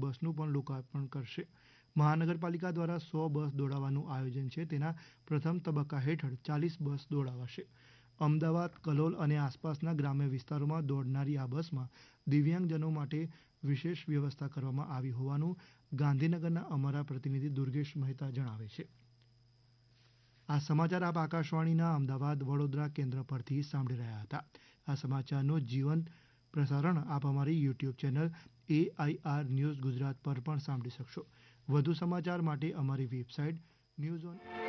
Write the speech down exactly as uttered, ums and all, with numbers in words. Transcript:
બસનું પણ લોકાર્પણ કરશે. મહાનગરપાલિકા દ્વારા સો બસ દોડાવવાનું આયોજન છે. તેના પ્રથમ તબક્કા હેઠળ ચાલીસ બસ દોડાવાશે. અમદાવાદ, કલોલ અને આસપાસના ગ્રામ્ય વિસ્તારોમાં દોડનારી આ બસમાં દિવ્યાંગજનો માટે વિશેષ વ્યવસ્થા કરવામાં આવી હોવાનું ગાંધીનગરના અમારા પ્રતિનિધિ દુર્ગેશ મહેતા જણાવે છે. આ સમાચાર આપ આકાશવાણીના અમદાવાદ વડોદરા કેન્દ્ર પરથી સાંભળી રહ્યા હતા. આ સમાચારનું જીવંત પ્રસારણ આપ અમારી YouTube channel AIR news Gujarat પર પણ સાંભળી શકશો. વધુ સમાચાર માટે અમારી વેબસાઇટ ન્યૂઝ ઓન